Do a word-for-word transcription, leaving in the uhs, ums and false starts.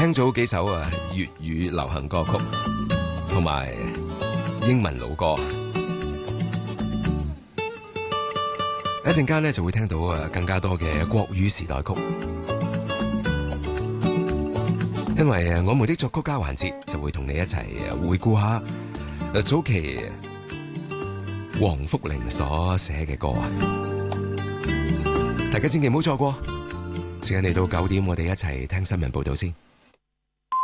聽咗幾首啊粵語流行歌曲，同埋英文老歌。一陣間咧就會聽到啊更加多嘅國語時代曲，因為啊我們的作曲家環節就會同你一齊回顧下早期黃福玲所寫嘅歌啊！大家千祈唔好錯過。時間嚟到九點，我哋一齊聽新聞報道先。